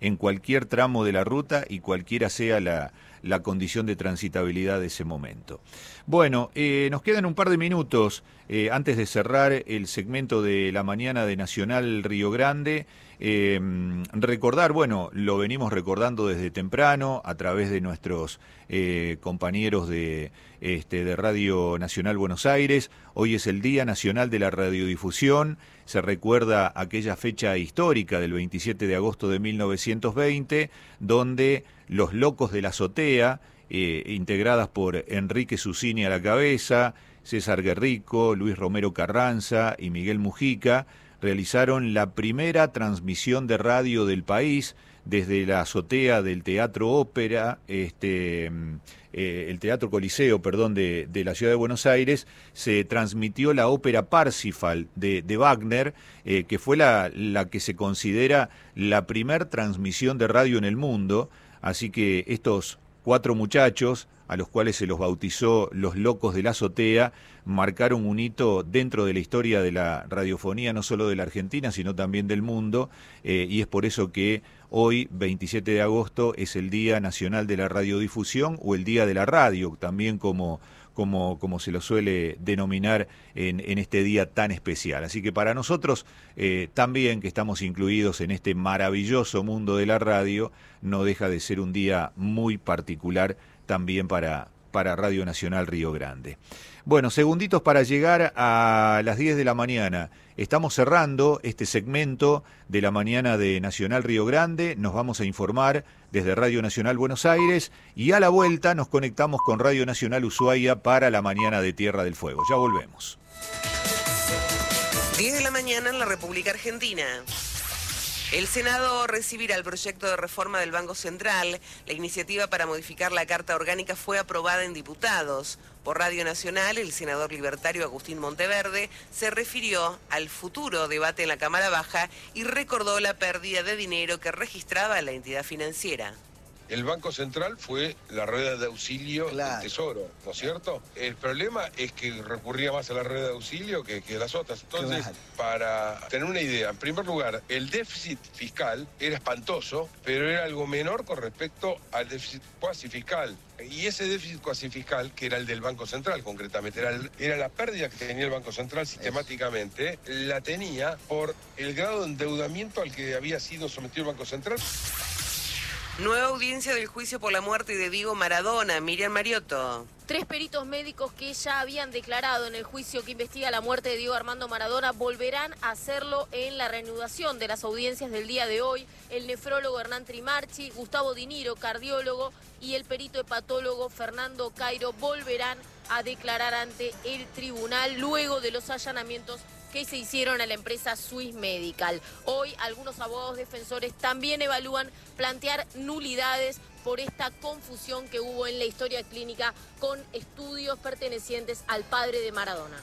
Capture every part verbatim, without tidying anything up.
en cualquier tramo de la ruta y cualquiera sea la, la condición de transitabilidad de ese momento. Bueno, eh, nos quedan un par de minutos eh, antes de cerrar el segmento de la mañana de Nacional Río Grande. Eh, recordar, bueno, lo venimos recordando desde temprano a través de nuestros eh, compañeros de, este, de Radio Nacional Buenos Aires. Hoy es el Día Nacional de la Radiodifusión. Se recuerda aquella fecha histórica del veintisiete de agosto de mil novecientos veinte, donde los Locos de la Azotea, eh, integradas por Enrique Susini a la cabeza, César Guerrico, Luis Romero Carranza y Miguel Mujica, realizaron la primera transmisión de radio del país desde la azotea del Teatro Ópera, este, eh, el Teatro Coliseo, perdón, de, de la ciudad de Buenos Aires. Se transmitió la ópera Parsifal de, de Wagner, eh, que fue la, la que se considera la primer transmisión de radio en el mundo. Así que estos cuatro muchachos, a los cuales se los bautizó los Locos de la Azotea, marcaron un hito dentro de la historia de la radiofonía, no solo de la Argentina, sino también del mundo, eh, y es por eso que hoy, veintisiete de agosto, es el Día Nacional de la Radiodifusión, o el Día de la Radio, también como, como, como se lo suele denominar en, en este día tan especial. Así que para nosotros, eh, también que estamos incluidos en este maravilloso mundo de la radio, no deja de ser un día muy particular también para, para Radio Nacional Río Grande. Bueno, segunditos para llegar a las diez de la mañana. Estamos cerrando este segmento de la mañana de Nacional Río Grande. Nos vamos a informar desde Radio Nacional Buenos Aires y a la vuelta nos conectamos con Radio Nacional Ushuaia para la mañana de Tierra del Fuego. Ya volvemos. diez de la mañana en la República Argentina. El Senado recibirá el proyecto de reforma del Banco Central. La iniciativa para modificar la Carta Orgánica fue aprobada en diputados. Por Radio Nacional, el senador libertario Agustín Monteverde se refirió al futuro debate en la Cámara Baja y recordó la pérdida de dinero que registraba la entidad financiera. El Banco Central fue la rueda de auxilio claro. del Tesoro, ¿no es cierto? El problema es que recurría más a la rueda de auxilio que, que las otras. Entonces, claro. Para tener una idea, en primer lugar, el déficit fiscal era espantoso, pero era algo menor con respecto al déficit cuasi fiscal. Y ese déficit cuasi fiscal, que era el del Banco Central concretamente, era, el, era la pérdida que tenía el Banco Central sistemáticamente, la tenía por el grado de endeudamiento al que había sido sometido el Banco Central. Nueva audiencia del juicio por la muerte de Diego Maradona. Miriam Mariotto. Tres peritos médicos que ya habían declarado en el juicio que investiga la muerte de Diego Armando Maradona volverán a hacerlo en la reanudación de las audiencias del día de hoy. El nefrólogo Hernán Trimarchi, Gustavo Diniro, cardiólogo, y el perito hepatólogo Fernando Cairo volverán a declarar ante el tribunal luego de los allanamientos que se hicieron a la empresa Swiss Medical. Hoy algunos abogados defensores también evalúan plantear nulidades por esta confusión que hubo en la historia clínica con estudios pertenecientes al padre de Maradona.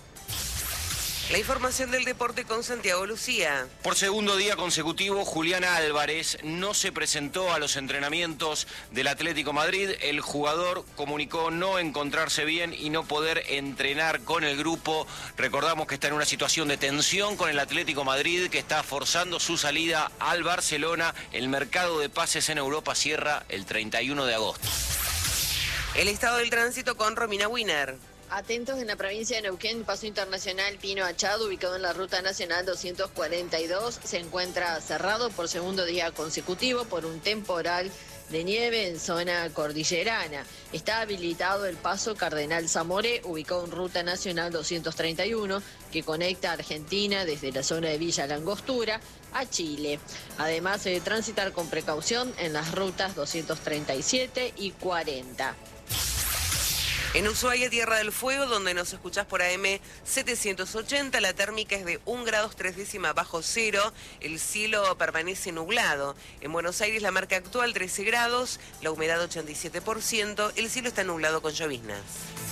La información del deporte con Santiago Lucía. Por segundo día consecutivo, Julián Álvarez no se presentó a los entrenamientos del Atlético Madrid. El jugador comunicó no encontrarse bien y no poder entrenar con el grupo. Recordamos que está en una situación de tensión con el Atlético Madrid, que está forzando su salida al Barcelona. El mercado de pases en Europa cierra el treinta y uno de agosto. El estado del tránsito con Romina Wiener. Atentos, en la provincia de Neuquén, paso internacional Pino Achado, ubicado en la ruta nacional doscientos cuarenta y dos, se encuentra cerrado por segundo día consecutivo por un temporal de nieve en zona cordillerana. Está habilitado el paso Cardenal Zamoré, ubicado en ruta nacional doscientos treinta y uno, que conecta a Argentina desde la zona de Villa Langostura a Chile. Además, se debe transitar con precaución en las rutas doscientos treinta y siete y cuarenta. En Ushuaia, Tierra del Fuego, donde nos escuchás por A M setecientos ochenta, la térmica es de un grado tres décimas bajo cero, el cielo permanece nublado. En Buenos Aires la marca actual trece grados, la humedad ochenta y siete por ciento, el cielo está nublado con lloviznas.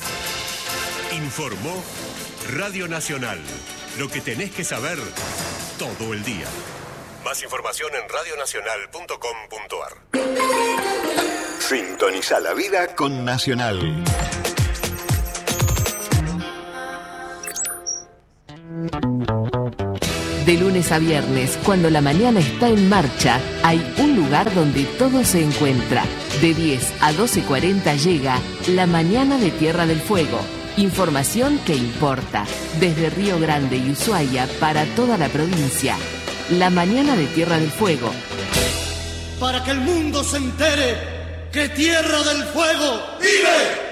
Informó Radio Nacional, lo que tenés que saber todo el día. Más información en radio nacional punto com punto a r. Sintoniza la vida con Nacional. De De lunes a viernes, cuando la mañana está en marcha, hay un lugar donde todo se encuentra. De diez a doce cuarenta llega La Mañana de Tierra del Fuego. Información que importa. Desde Río Grande y Ushuaia para toda la provincia. La Mañana de Tierra del Fuego. Para que el mundo se entere que Tierra del Fuego vive.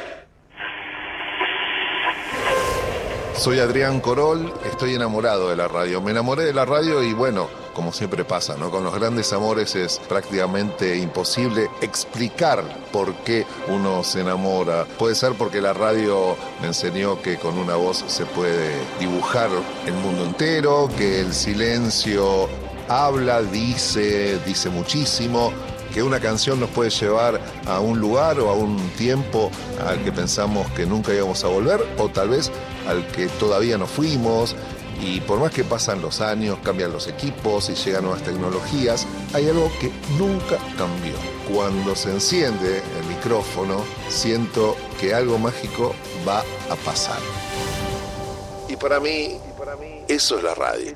Soy Adrián Corol, estoy enamorado de la radio. Me enamoré de la radio y bueno, como siempre pasa, ¿no? Con los grandes amores es prácticamente imposible explicar por qué uno se enamora. Puede ser porque la radio me enseñó que con una voz se puede dibujar el mundo entero, que el silencio habla, dice, dice muchísimo, que una canción nos puede llevar a un lugar o a un tiempo al que pensamos que nunca íbamos a volver, o tal vez al que todavía no fuimos. Y por más que pasan los años, cambian los equipos y llegan nuevas tecnologías, hay algo que nunca cambió. Cuando se enciende el micrófono, siento que algo mágico va a pasar. Y para mí, eso es la radio.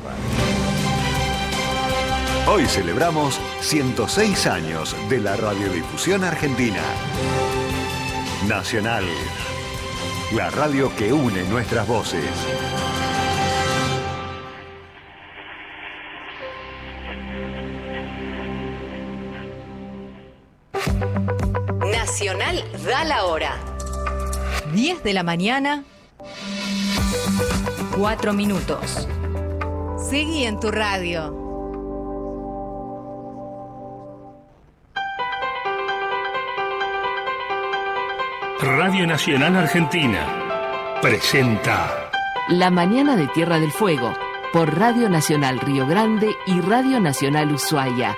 Hoy celebramos ciento seis años de la radiodifusión argentina. Nacional, la radio que une nuestras voces. Nacional da la hora. diez de la mañana, cuatro minutos. Seguí en tu radio. Radio Nacional Argentina presenta La Mañana de Tierra del Fuego por Radio Nacional Río Grande y Radio Nacional Ushuaia.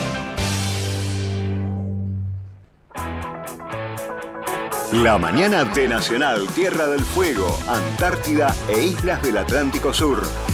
La mañana de Nacional Tierra del Fuego, Antártida e Islas del Atlántico Sur.